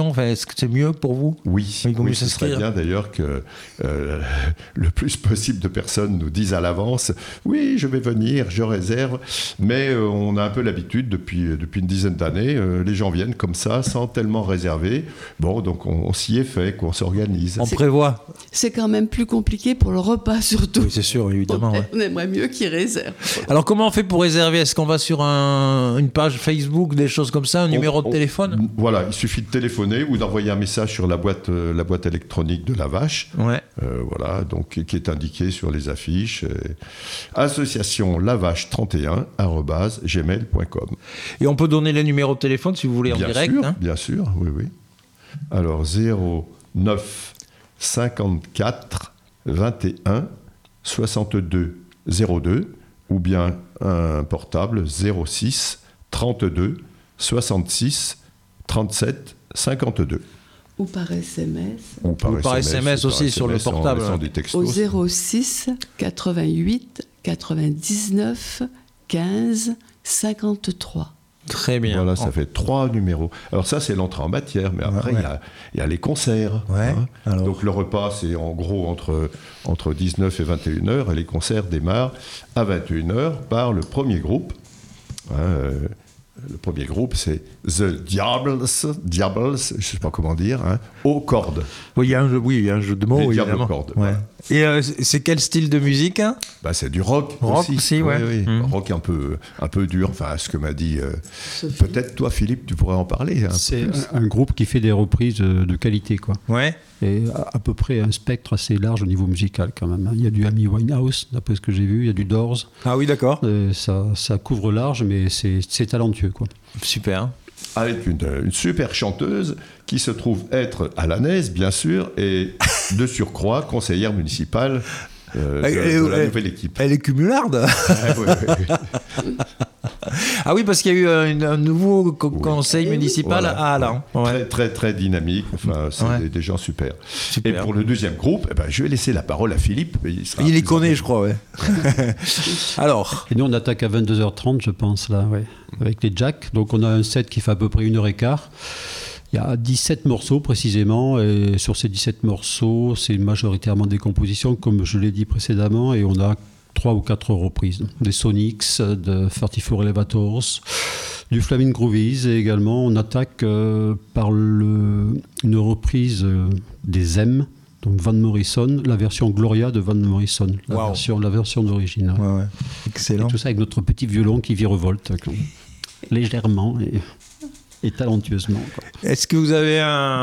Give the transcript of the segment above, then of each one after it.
inscription, est-ce que c'est mieux pour vous? Oui, ce serait bien d'ailleurs que le plus possible de personnes nous disent à l'avance « Oui, je vais venir, je réserve ». Mais on a un peu l'habitude, depuis une dizaine d'années, les gens viennent comme ça, sans tellement réserver. Bon, donc on s'y est fait, qu'on s'organise. On prévoit. C'est quand même plus compliqué pour le repas, surtout. Oui, c'est sûr, évidemment. On aimerait mieux qu'ils réservent. Alors, comment on fait pour réserver? Est-ce qu'on va sur une page Facebook, des choses comme ça, un numéro de téléphone? Voilà, il suffit de téléphoner ou d'envoyer un message sur la boîte électronique de la Vache. Ouais. Voilà, donc qui est indiqué sur les affiches. Association lavache31@gmail.com. Et on peut donner les numéros de téléphone si vous voulez en direct. Bien sûr, oui. Alors 09 54 21 62 02 ou bien un portable 06 32 66 37 52. Ou par SMS. Ou par SMS aussi sur le portable. Au 06 88 99 15 53. Très bien. Voilà, ça fait 3 numéros. Alors ça, c'est l'entrée en matière, mais après, il y a les concerts. Ouais. Donc le repas, c'est en gros entre 19 et 21 heures, et les concerts démarrent à 21 heures par le premier groupe. Le premier groupe, c'est The Diables, je ne sais pas comment dire, aux cordes. Oui, il y a un jeu de mots, les évidemment. Diables aux cordes. Ouais. Et c'est quel style de musique? C'est du rock aussi, ouais. Oui. Rock un peu dur, ce que m'a dit... peut-être toi, Philippe, tu pourrais en parler. C'est un groupe qui fait des reprises de qualité, quoi. Ouais. Et à peu près un spectre assez large au niveau musical, quand même. Il y a du Amy Winehouse, d'après ce que j'ai vu, il y a du Doors. Ah oui, d'accord. Ça couvre large, mais c'est talentueux, quoi. Super. Avec une super chanteuse qui se trouve être alanaise, bien sûr, et de surcroît conseillère municipale de la nouvelle équipe. Elle est cumularde. Oui. Ah oui, parce qu'il y a eu un nouveau conseil municipal à Allan. Ouais. Très, très, très dynamique. C'est des gens super. Et pour le deuxième groupe, je vais laisser la parole à Philippe. Il les connaît, je crois, ouais. Alors. Et nous, on attaque à 22h30, je pense, là, ouais, avec les jacks. Donc, on a un set qui fait à peu près 1h15. Il y a 17 morceaux précisément, et sur ces 17 morceaux, c'est majoritairement des compositions, comme je l'ai dit précédemment, et on a 3 ou 4 reprises. Des Sonics, de 34 Elevators, du Flamin' Groovies, et également on attaque par une reprise des M, donc Van Morrison, la version Gloria de Van Morrison, la version d'origine. Ouais. Excellent. Et tout ça avec notre petit violon qui virevolte légèrement et talentueusement, quoi. Est-ce que vous avez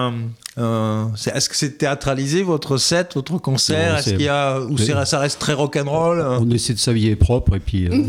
est-ce que c'est théâtralisé, votre set, votre concert? Est-ce qu'il y a, ça reste très rock'n'roll? On essaie de s'habiller propre, et puis il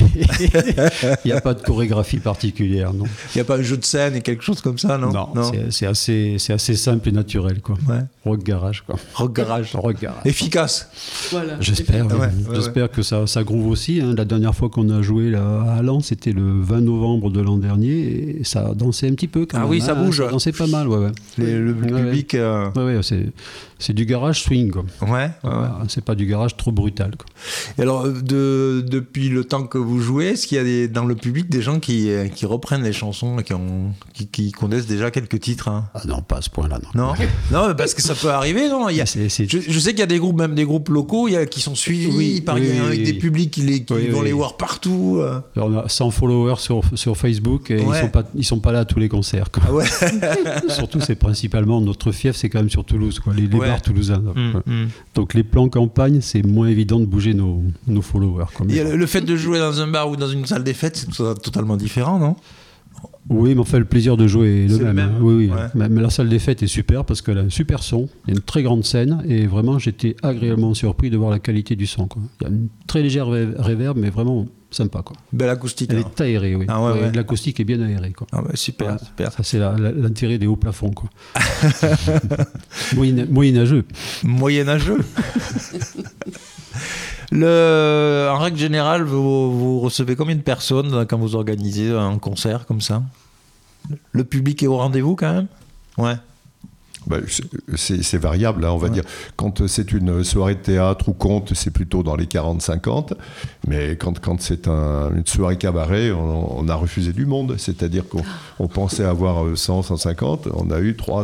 n'y a pas de chorégraphie particulière, non. Il n'y a pas un jeu de scène et quelque chose comme ça, non? Non. C'est assez simple et naturel, quoi. Ouais. Rock garage, quoi. Rock garage. Efficace. Voilà. J'espère. J'espère que ça groove aussi. La dernière fois qu'on a joué là, à Allan, c'était le 20 novembre de l'an dernier, et ça dansait un petit peu quand même. Ah oui, ça bouge. Ça dansait pas mal, ouais. Le public... Ouais, c'est du garage swing, quoi. Ouais. C'est pas du garage trop brutal, quoi. Et alors, depuis le temps que vous jouez, est-ce qu'il y a dans le public des gens qui reprennent les chansons et qui connaissent déjà quelques titres, hein? Ah non, pas à ce point-là, non. Non, parce que ça peut arriver, non? Je sais qu'il y a des groupes, même des groupes locaux, qui sont suivis avec des publics qui vont les voir partout. Alors, on a 100 followers sur Facebook, et ils sont pas là à tous les concerts, quoi. Ah ouais. Surtout, c'est principalement notre fief, c'est quand même sur Toulouse, quoi, les bars toulousains. Donc les plans campagne, c'est moins évident de bouger nos followers. Et le fait de jouer dans un bar ou dans une salle des fêtes, c'est totalement différent, non? Oui, mais enfin, le plaisir de jouer est le même. Oui. Ouais. Mais la salle des fêtes est super parce qu'elle a un super son, il y a une très grande scène, et vraiment, j'étais agréablement surpris de voir la qualité du son, quoi. Il y a une très légère réverb, mais vraiment sympa, quoi. Belle acoustique. Elle est aérée, oui. Ah ouais. L'acoustique est bien aérée, quoi. Ah ouais, super. Ça, c'est l'intérêt des hauts plafonds, quoi. Moyenâgeux. Moyenâgeux. En règle générale, vous recevez combien de personnes quand vous organisez un concert comme ça? Le public est au rendez-vous quand même? Ouais. C'est variable, on va dire. Quand c'est une soirée de théâtre ou conte, c'est plutôt dans les 40-50. Mais quand c'est une soirée cabaret, on a refusé du monde. C'est-à-dire qu'on pensait avoir 100-150. On a eu 300.